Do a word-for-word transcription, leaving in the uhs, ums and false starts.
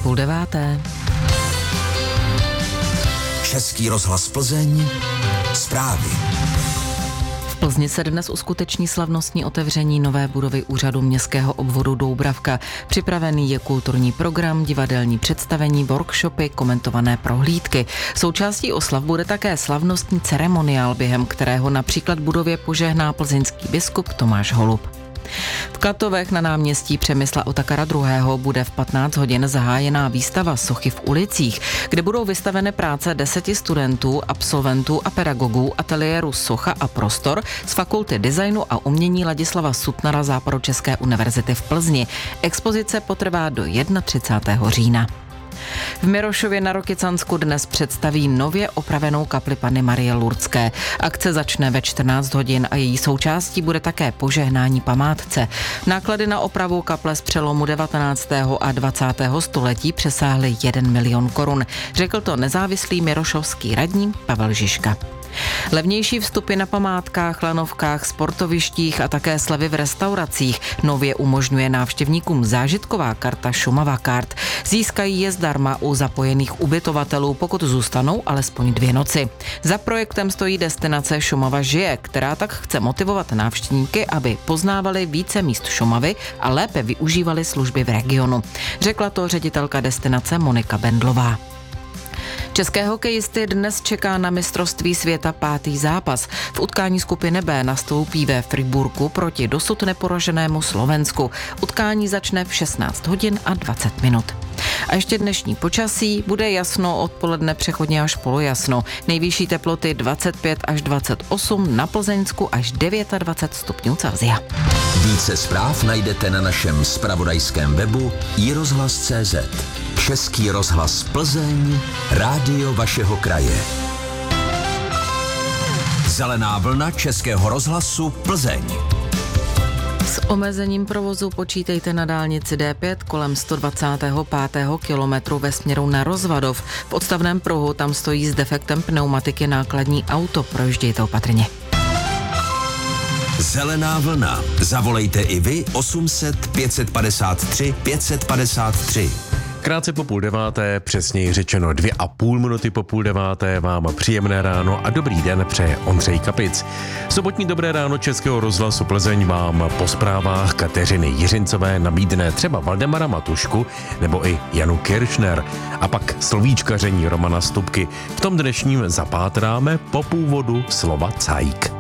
půl deváté. Český rozhlas Plzeň, zprávy. V Plzni se dnes uskuteční slavnostní otevření nové budovy úřadu městského obvodu Doubravka. Připravený je kulturní program, divadelní představení, workshopy, komentované prohlídky. Součástí oslav bude také slavnostní ceremoniál, během kterého například budově požehná plzeňský biskup Tomáš Holub. V Klatovech na náměstí Přemysla Otakara druhého. bude v patnáct hodin zahájená výstava Sochy v ulicích, kde budou vystaveny práce deseti studentů, absolventů a pedagogů ateliéru Socha a prostor z Fakulty designu a umění Ladislava Sutnara Západočeské univerzity v Plzni. Expozice potrvá do třicátého prvního října. V Mirošově na Rokycansku dnes představí nově opravenou kapli Panny Marie Lurdské. Akce začne ve čtrnáct hodin a její součástí bude také požehnání památce. Náklady na opravu kaple z přelomu devatenáctého a dvacátého století přesáhly jeden milion korun. Řekl to nezávislý mirošovský radní Pavel Žižka. Levnější vstupy na památkách, lanovkách, sportovištích a také slevy v restauracích nově umožňuje návštěvníkům zážitková karta Šumava Kart. Získají je zdarma u zapojených ubytovatelů, pokud zůstanou alespoň dvě noci. Za projektem stojí destinace Šumava žije, která tak chce motivovat návštěvníky, aby poznávali více míst Šumavy a lépe využívali služby v regionu. Řekla to ředitelka destinace Monika Bendlová. České hokejisty dnes čeká na mistrovství světa pátý zápas. V utkání skupiny B nastoupí ve Friburku proti dosud neporaženému Slovensku. Utkání začne v šestnáct hodin a dvacet minut. A ještě dnešní počasí, bude jasno, odpoledne přechodně až polojasno. Nejvyšší teploty dvacet pět až dvacet osm, na Plzeňsku až dvacet devět stupňů Celsia. Více zpráv najdete na našem zpravodajském webu i rozhlas tečka cé zet. Český rozhlas Plzeň, rádio vašeho kraje. Zelená vlna Českého rozhlasu Plzeň. S omezením provozu počítejte na dálnici D pět kolem sto dvacátého pátého kilometru ve směru na Rozvadov. V odstavném pruhu tam stojí s defektem pneumatiky nákladní auto, projíždějte opatrně. Zelená vlna. Zavolejte i vy osm set pět padesát tři pět padesát tři. Krátce po půl deváté, přesněji řečeno dvě a půl minuty po půl deváté, vám příjemné ráno a dobrý den přeje Ondřej Kapic. Sobotní dobré ráno Českého rozhlasu Plzeň vám po zprávách Kateřiny Jiřincové nabídne třeba Valdemara Matušku nebo i Janu Kiršner. A pak slovíčkaření Romana Stupky. V tom dnešním zapátráme po původu slova cajk.